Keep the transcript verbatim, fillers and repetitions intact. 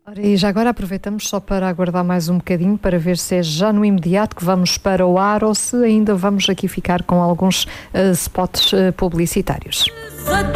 Ora, e já agora aproveitamos só para aguardar mais um bocadinho para ver se é já no imediato que vamos para o ar ou se ainda vamos aqui ficar com alguns uh, spots uh, publicitários.